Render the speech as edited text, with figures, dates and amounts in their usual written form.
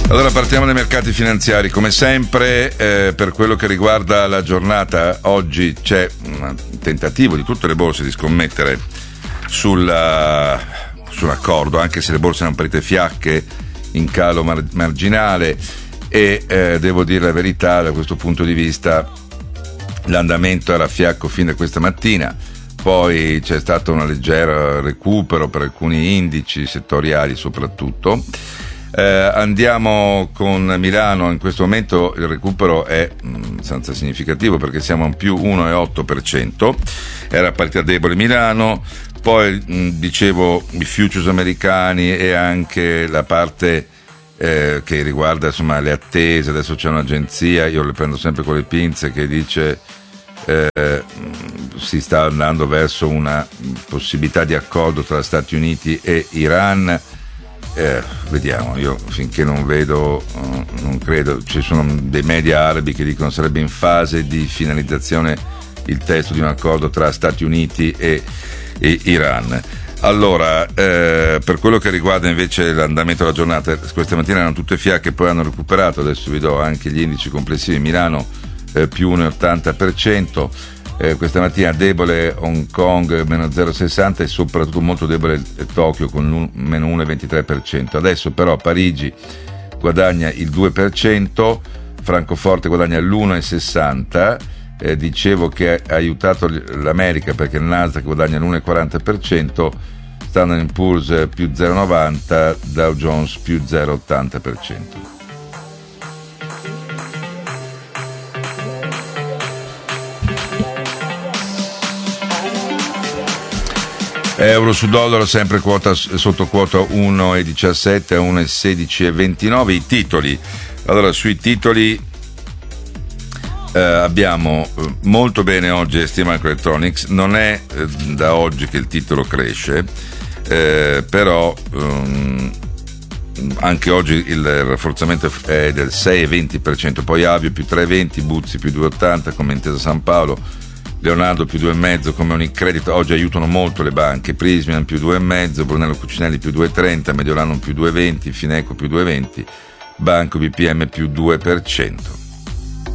Allora partiamo dai mercati finanziari, come sempre per quello che riguarda la giornata oggi c'è un tentativo di tutte le borse di scommettere sull'accordo, anche se le borse hanno parite fiacche in calo marginale e devo dire la verità, da questo punto di vista l'andamento era fiacco fin da questa mattina, poi c'è stato un leggero recupero per alcuni indici settoriali soprattutto. Andiamo con Milano, in questo momento il recupero è abbastanza significativo perché siamo a un più 1,8%, era partita debole Milano, poi dicevo i futures americani e anche la parte che riguarda insomma le attese, adesso c'è un'agenzia, io le prendo sempre con le pinze, che dice si sta andando verso una possibilità di accordo tra Stati Uniti e Iran. Vediamo, io finché non vedo, non credo. Ci sono dei media arabi che dicono sarebbe in fase di finalizzazione il testo di un accordo tra Stati Uniti e Iran. Allora, per quello che riguarda invece l'andamento della giornata, questa mattina erano tutte fiacche, poi hanno recuperato, adesso vi do anche gli indici complessivi. Milano più 1,80%, questa mattina debole Hong Kong meno 0,60% e soprattutto molto debole Tokyo con meno 1,23%. Adesso però Parigi guadagna il 2%, Francoforte guadagna l'1,60%. Dicevo che ha aiutato l'America perché il Nasdaq guadagna l'1,40%, Standard & Poor's più 0,90%, Dow Jones più 0,80%. Euro su dollaro sempre sotto quota 1,17 a 1,1629. I titoli, allora sui titoli abbiamo molto bene oggi ST Microelectronics, non è da oggi che il titolo cresce, però anche oggi il rafforzamento è del 6,20%, poi Avio più 3,20, Buzzi più 2,80 come Intesa San Paolo, Leonardo più 2,5 come Unicredit, oggi aiutano molto le banche, Prismian più 2,5, Brunello Cucinelli più 2,30, Mediolanum più 2,20, Fineco più 2,20, Banco BPM più 2%.